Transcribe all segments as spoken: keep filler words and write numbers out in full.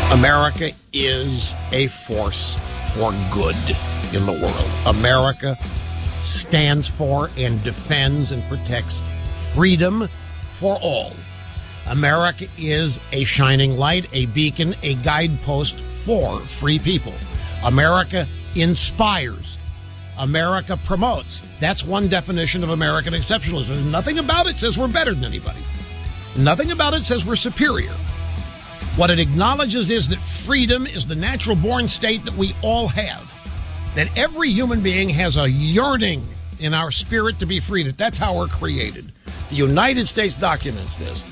America is a force for good in the world. America stands for and defends and protects freedom for all. America is a shining light, a beacon, a guidepost for free people. America inspires. America promotes. That's one definition of American exceptionalism. Nothing about it says we're better than anybody. Nothing about it says we're superior. What it acknowledges is that freedom is the natural born state that we all have. That every human being has a yearning in our spirit to be free. That that's how we're created. The United States documents this.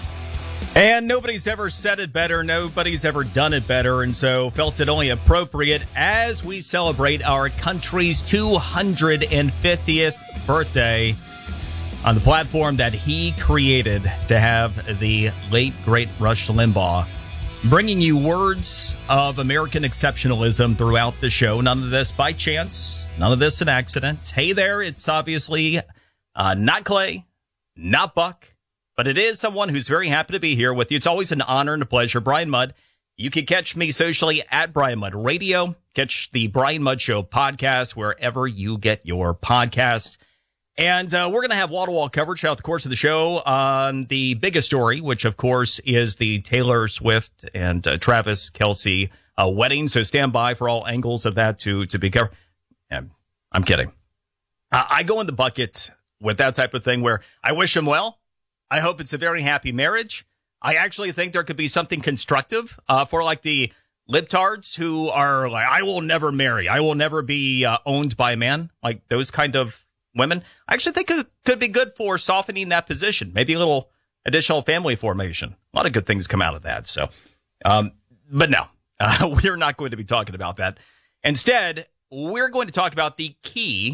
And nobody's ever said it better. Nobody's ever done it better. And so felt it only appropriate as we celebrate our country's two hundred fiftieth birthday on the platform that he created to have the late, great Rush Limbaugh bringing you words of American exceptionalism throughout the show. None of this by chance. None of this an accident. Hey there, it's obviously uh, not Clay, not Buck, but it is someone who's very happy to be here with you. It's always an honor and a pleasure. Brian Mudd. You can catch me socially at Brian Mudd Radio. Catch the Brian Mudd Show podcast wherever you get your podcast. And uh, we're going to have wall-to-wall coverage throughout the course of the show on the biggest story, which, of course, is the Taylor Swift and uh, Travis Kelce uh, wedding. So stand by for all angles of that to, to be covered. Yeah, I'm kidding. Uh, I go in the bucket with that type of thing where I wish them well. I hope it's a very happy marriage. I actually think there could be something constructive uh, for like the libtards who are like, I will never marry. I will never be uh, owned by a man, like those kind of women. I actually think it could be good for softening that position. Maybe a little additional family formation. A lot of good things come out of that. So, um, but no, uh, we're not going to be talking about that. Instead, we're going to talk about the key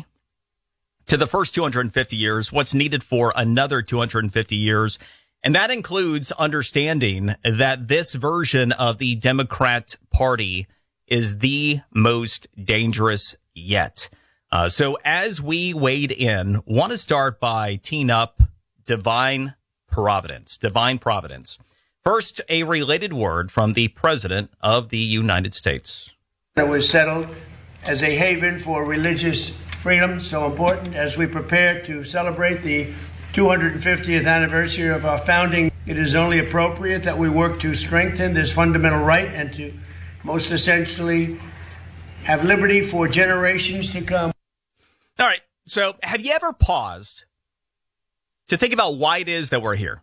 to the first two hundred fifty years, what's needed for another two hundred fifty years. And that includes understanding that this version of the Democrat Party is the most dangerous yet. Uh, so as we wade in, want to start by teeing up divine providence, divine providence. First, a related word from the President of the United States. It was settled as a haven for religious freedom, so important as we prepare to celebrate the two hundred fiftieth anniversary of our founding. It is only appropriate that we work to strengthen this fundamental right and to, most essentially, have liberty for generations to come. All right. So have you ever paused to think about why it is that we're here?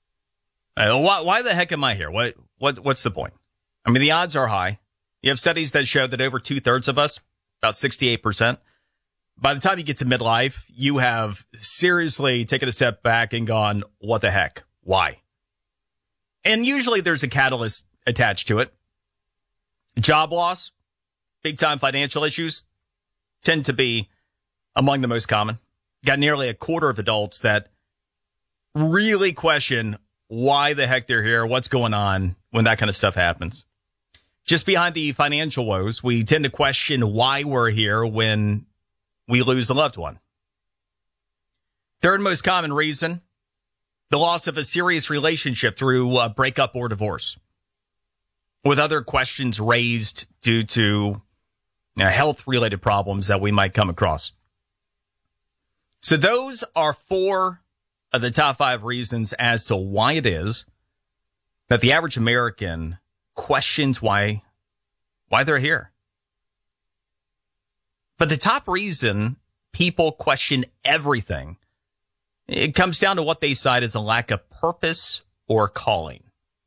Uh, why, why the heck am I here? What, what, what's the point? I mean, the odds are high. You have studies that show that over two thirds of us, about sixty-eight percent, by the time you get to midlife, you have seriously taken a step back and gone, what the heck? Why? And usually there's a catalyst attached to it. Job loss, big time financial issues tend to be among the most common. Got nearly a quarter of adults that really question why the heck they're here, what's going on when that kind of stuff happens. Just behind the financial woes, we tend to question why we're here when we lose a loved one. Third most common reason, the loss of a serious relationship through a breakup or divorce, with other questions raised due to you know, health-related problems that we might come across. So those are four of the top five reasons as to why it is that the average American questions why, why they're here. But the top reason people question everything, it comes down to what they cite as a lack of purpose or calling.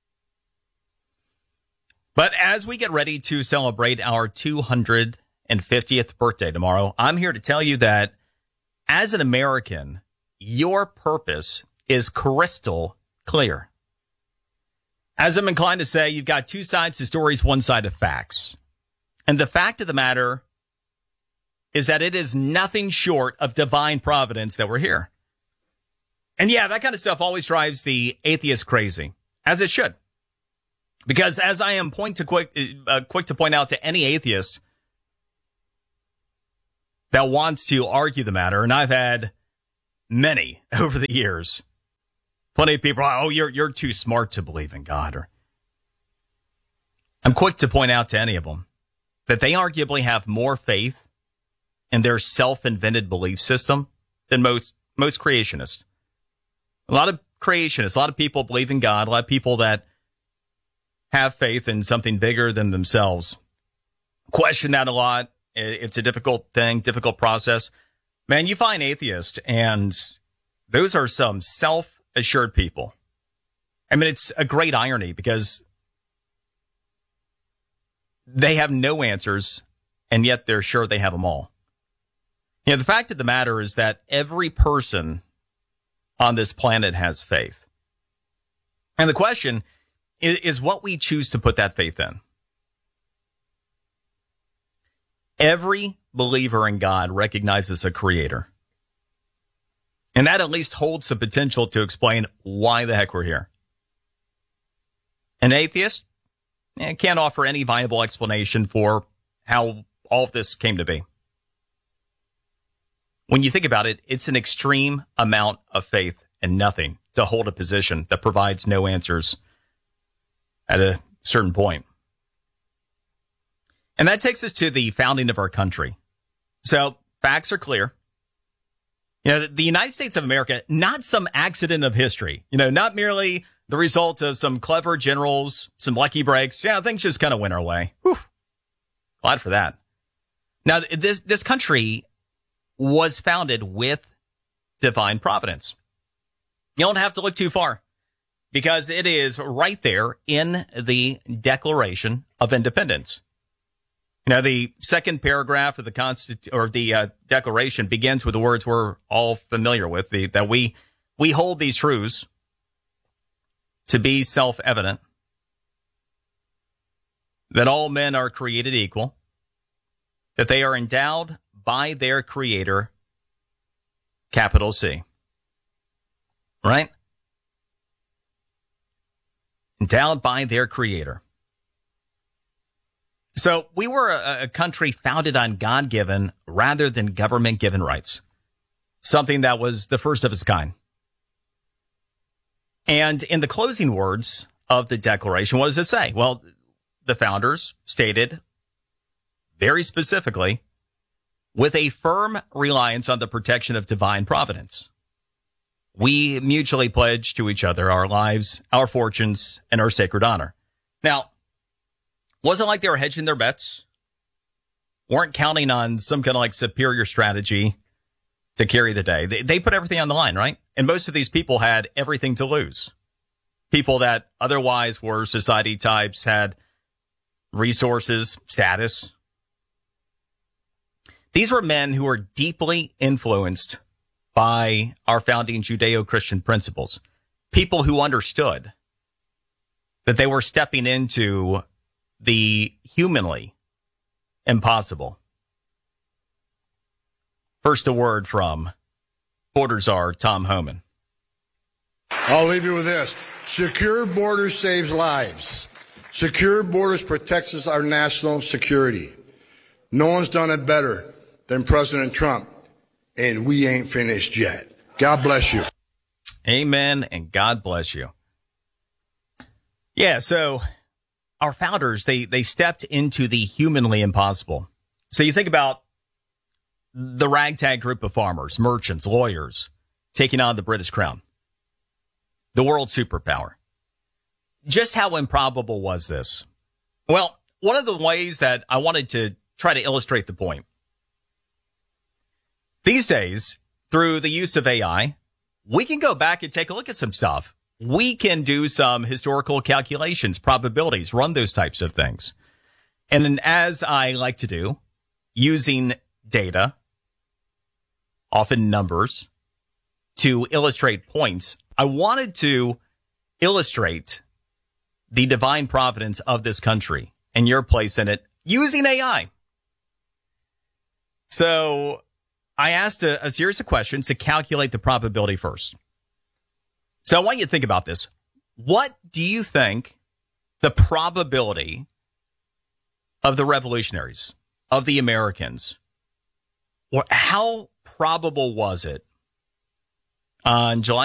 But as we get ready to celebrate our two hundred fiftieth birthday tomorrow, I'm here to tell you that as an American, your purpose is crystal clear. As I'm inclined to say, you've got two sides to stories, one side of facts. And the fact of the matter is that it is nothing short of divine providence that we're here. And yeah, that kind of stuff always drives the atheist crazy, as it should. Because as I am point to quick, uh, quick to point out to any atheist that wants to argue the matter, and I've had many over the years, plenty of people, oh, you're you're too smart to believe in God. Or I'm quick to point out to any of them that they arguably have more faith in their self-invented belief system than most most creationists. A lot of creationists, a lot of people believe in God, a lot of people that have faith in something bigger than themselves. Question that a lot. It's a difficult thing, difficult process. Man, you find atheists, and those are some self-assured people. I mean, it's a great irony because they have no answers, and yet they're sure they have them all. You know, the fact of the matter is that every person on this planet has faith. And the question is, is what we choose to put that faith in. Every believer in God recognizes a creator. And that at least holds the potential to explain why the heck we're here. An atheist eh, can't offer any viable explanation for how all of this came to be. When you think about it, it's an extreme amount of faith and nothing to hold a position that provides no answers at a certain point. And that takes us to the founding of our country. So facts are clear. You know, the United States of America, not some accident of history, you know, not merely the result of some clever generals, some lucky breaks. Yeah, things just kind of went our way. Whew. Glad for that. Now, this, this country was founded with divine providence. You don't have to look too far because it is right there in the Declaration of Independence. You know, the second paragraph of the Constitu- or the uh, Declaration begins with the words we're all familiar with, the, that we we hold these truths to be self-evident, that all men are created equal, that they are endowed by their Creator, capital C. Right? Endowed by their Creator. So we were a, a country founded on God-given rather than government-given rights. Something that was the first of its kind. And in the closing words of the Declaration, what does it say? Well, the founders stated very specifically, with a firm reliance on the protection of divine providence, we mutually pledge to each other our lives, our fortunes, and our sacred honor. Now, wasn't like they were hedging their bets, weren't counting on some kind of like superior strategy to carry the day. They, they put everything on the line, right? And most of these people had everything to lose. People that otherwise were society types, had resources, status. These were men who were deeply influenced by our founding Judeo-Christian principles. People who understood that they were stepping into the humanly impossible. First, a word from Border Czar Tom Homan. I'll leave you with this. Secure borders saves lives. Secure borders protects our national security. No one's done it better than President Trump, and we ain't finished yet. God bless you. Amen, and God bless you. Yeah, so our founders, they they stepped into the humanly impossible. So you think about the ragtag group of farmers, merchants, lawyers, taking on the British crown, the world superpower. Just how improbable was this? Well, one of the ways that I wanted to try to illustrate the point. These days, through the use of A I, we can go back and take a look at some stuff. We can do some historical calculations, probabilities, run those types of things. And then, as I like to do, using data, often numbers, to illustrate points, I wanted to illustrate the divine providence of this country and your place in it using A I. So I asked a, a series of questions to calculate the probability first. So I want you to think about this. What do you think the probability of the revolutionaries, of the Americans, or how probable was it on July